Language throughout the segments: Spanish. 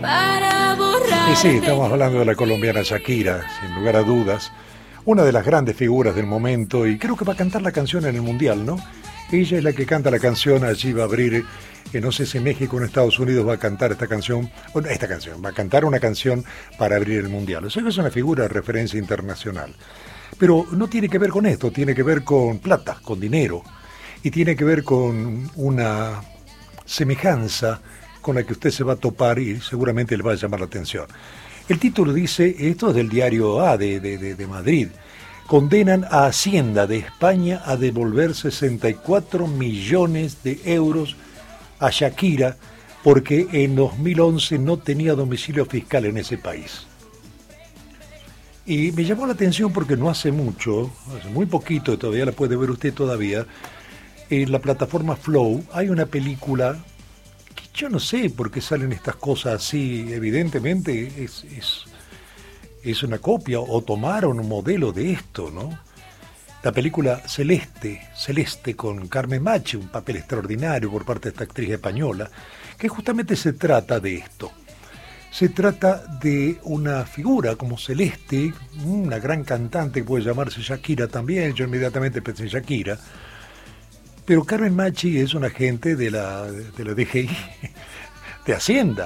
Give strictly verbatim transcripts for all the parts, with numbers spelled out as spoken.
para borrar. Y sí, estamos hablando de la colombiana Shakira, sin lugar a dudas, una de las grandes figuras del momento, y creo que va a cantar la canción en el Mundial, ¿no? Ella es la que canta la canción, allí va a abrir, eh, no sé si México o en Estados Unidos va a cantar esta canción, bueno, esta canción, va a cantar una canción para abrir el Mundial. O sea que es una figura de referencia internacional. Pero no tiene que ver con esto, tiene que ver con plata, con dinero, y tiene que ver con una semejanza con la que usted se va a topar y seguramente le va a llamar la atención. El título dice, esto es del diario A de, de, de, de Madrid, condenan a Hacienda de España a devolver sesenta y cuatro millones de euros a Shakira porque en dos mil once no tenía domicilio fiscal en ese país. Y me llamó la atención porque no hace mucho, hace muy poquito, todavía la puede ver usted todavía, en la plataforma Flow hay una película que yo no sé por qué salen estas cosas así, evidentemente es, es, es una copia o tomaron un modelo de esto, ¿no? La película Celeste, Celeste con Carmen Machi, un papel extraordinario por parte de esta actriz española, que justamente se trata de esto. Se trata de una figura como Celeste, una gran cantante que puede llamarse Shakira también, yo inmediatamente pensé en Shakira, pero Carmen Machi es una agente de la, de la D G I, de Hacienda,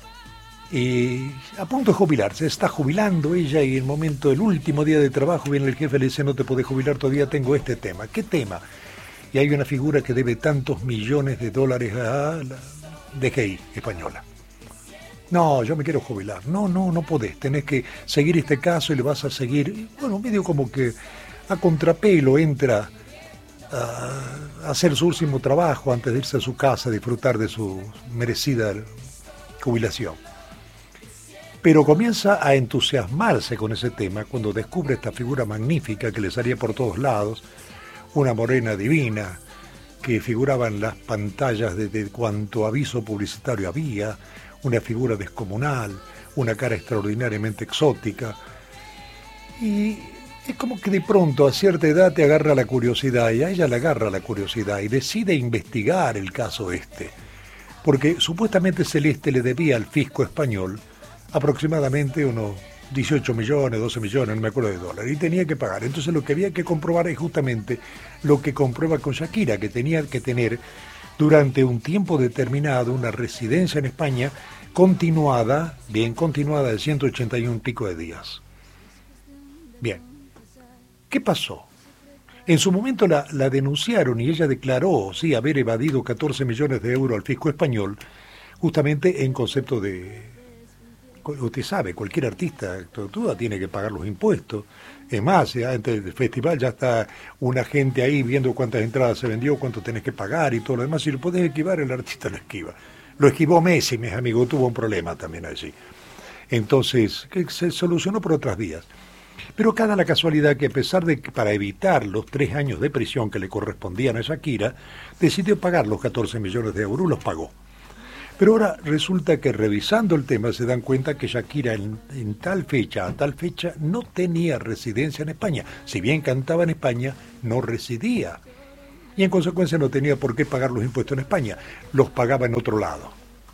y a punto de jubilarse, se está jubilando ella y en el momento del último día de trabajo viene el jefe y le dice no te podés jubilar, todavía tengo este tema. ¿Qué tema? Y hay una figura que debe tantos millones de dólares a la D G I española. No, yo me quiero jubilar. No, no, no podés. Tenés que seguir este caso y le vas a seguir. Y bueno, medio como que a contrapelo entra a hacer su último trabajo antes de irse a su casa a disfrutar de su merecida jubilación. Pero comienza a entusiasmarse con ese tema cuando descubre esta figura magnífica que le salía por todos lados, una morena divina que figuraba en las pantallas de, de cuanto aviso publicitario había, una figura descomunal, una cara extraordinariamente exótica. Y es como que de pronto a cierta edad te agarra la curiosidad, y a ella le agarra la curiosidad, y decide investigar el caso este. Porque supuestamente Celeste le debía al fisco español aproximadamente unos dieciocho millones, doce millones, no me acuerdo de dólares, y tenía que pagar. Entonces lo que había que comprobar es justamente lo que comprueba con Shakira, que tenía que tener durante un tiempo determinado una residencia en España continuada, bien continuada, de ciento ochenta y un pico de días. Bien, ¿qué pasó? En su momento la, la denunciaron y ella declaró, sí, haber evadido catorce millones de euros al fisco español, justamente en concepto de... Usted sabe, cualquier artista actúa tiene que pagar los impuestos. Es más, ya antes del festival ya está una gente ahí viendo cuántas entradas se vendió, cuánto tenés que pagar y todo lo demás. Si lo podés esquivar, el artista lo esquiva. Lo esquivó Messi, mis amigos, tuvo un problema también allí. Entonces, que se solucionó por otras vías. Pero cada la casualidad que a pesar de que para evitar los tres años de prisión que le correspondían a Shakira, decidió pagar los catorce millones de euros, los pagó. Pero ahora resulta que revisando el tema se dan cuenta que Shakira en, en tal fecha, a tal fecha, no tenía residencia en España. Si bien cantaba en España, no residía. Y en consecuencia no tenía por qué pagar los impuestos en España, los pagaba en otro lado.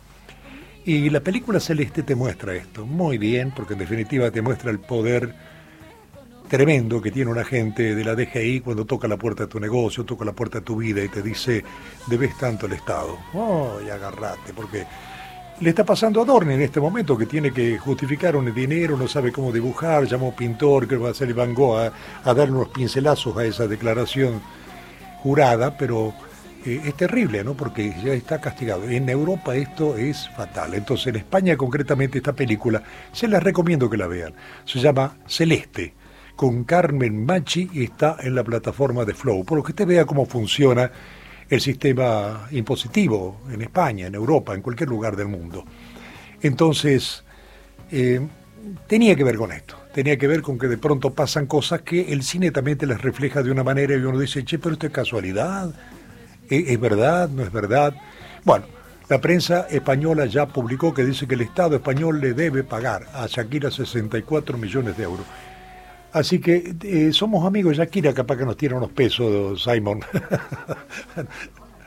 Y la película Celeste te muestra esto, muy bien, porque en definitiva te muestra el poder tremendo que tiene un agente de la D G I cuando toca la puerta de tu negocio, toca la puerta de tu vida y te dice, debes tanto al Estado. Oh, y agarrate, porque le está pasando a Dorni en este momento, que tiene que justificar un dinero, no sabe cómo dibujar, llamó a un pintor, que va a ser Van Gogh, a, a darle unos pincelazos a esa declaración jurada, pero eh, es terrible, ¿no? Porque ya está castigado. En Europa esto es fatal. Entonces, en España concretamente esta película, se las recomiendo que la vean. Se llama Celeste, con Carmen Machi, y está en la plataforma de Flow, por lo que usted vea cómo funciona el sistema impositivo en España, en Europa, en cualquier lugar del mundo. Entonces, eh, tenía que ver con esto, tenía que ver con que de pronto pasan cosas que el cine también te las refleja de una manera y uno dice, che, pero esto es casualidad, ¿es, es verdad, no es verdad? Bueno, la prensa española ya publicó que dice que el Estado español le debe pagar a Shakira sesenta y cuatro millones de euros. Así que eh, somos amigos de Shakira, capaz que nos tira unos pesos, Simon.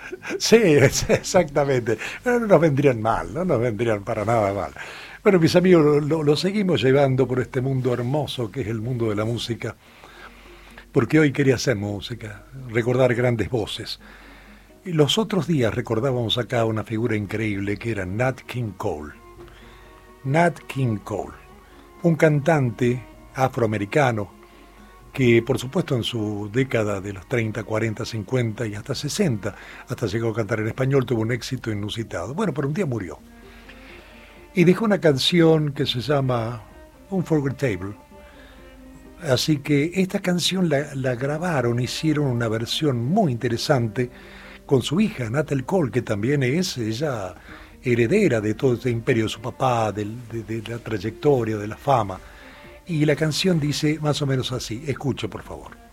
Sí, exactamente. No nos vendrían mal, no nos vendrían para nada mal. Bueno, mis amigos, lo, lo seguimos llevando por este mundo hermoso que es el mundo de la música, porque hoy quería hacer música, recordar grandes voces. Y los otros días recordábamos acá una figura increíble que era Nat King Cole. Nat King Cole, un cantante afroamericano que por supuesto en su década de los treinta, cuarenta, cincuenta y hasta sesenta, hasta llegó a cantar en español, tuvo un éxito inusitado. Bueno, pero un día murió. Y dejó una canción que se llama Unforgettable. Así que esta canción la, la grabaron, hicieron una versión muy interesante con su hija, Natalie Cole, que también es ella heredera de todo este imperio de su papá, del, de, de la trayectoria, de la fama. Y la canción dice más o menos así, escuche por favor.